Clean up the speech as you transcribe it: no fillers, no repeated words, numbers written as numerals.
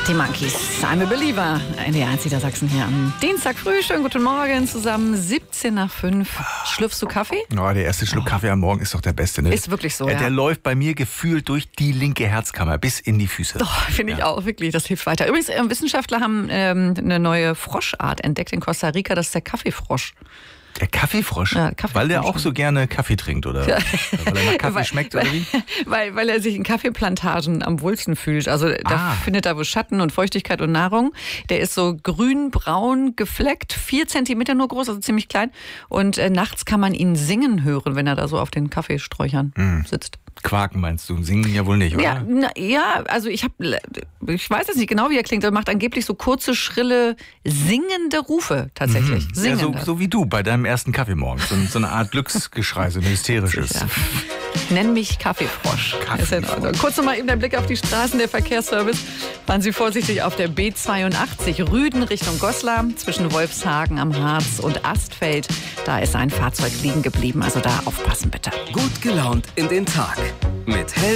Die Monkeys, I'm a Believer. NDR 1 Niedersachsen hier am Dienstag früh. Schönen guten Morgen zusammen. 17:05. Schlürfst du Kaffee? Oh, der erste Schluck Kaffee am Morgen ist doch der beste, ne? Ist wirklich so, ja. ja. Der läuft bei mir gefühlt durch die linke Herzkammer bis in die Füße. Doch, finde ich auch, wirklich. Das hilft weiter. Übrigens, Wissenschaftler haben eine neue Froschart entdeckt in Costa Rica. Das ist der Kaffeefrosch. Der Kaffeefrosch? Ja, Kaffeefrosch. Weil der auch so gerne Kaffee trinkt, oder? Ja. Weil er nach Kaffee schmeckt, oder wie? Weil er sich in Kaffeeplantagen am wohlsten fühlt. Also da findet er wo Schatten und Feuchtigkeit und Nahrung. Der ist so grün-braun gefleckt, 4 Zentimeter nur groß, also ziemlich klein. Und nachts kann man ihn singen hören, wenn er da so auf den Kaffeesträuchern sitzt. Quaken meinst du? Singen ja wohl nicht, oder? Ja, also ich weiß jetzt nicht genau, wie er klingt. Er macht angeblich so kurze, schrille, singende Rufe tatsächlich. Ja, so wie du bei deinem ersten Kaffee morgens. So eine Art Glücksgeschrei, so ein hysterisches. Ja. Nenn mich Kaffeefrosch. Ist in Ordnung. Kurz nochmal eben der Blick auf die Straßen. Der Verkehrsservice. Fahren Sie vorsichtig auf der B82 Rüden Richtung Goslar zwischen Wolfshagen am Harz und Astfeld. Da ist ein Fahrzeug liegen geblieben. Also da aufpassen bitte. Gut gelaunt in den Tag mit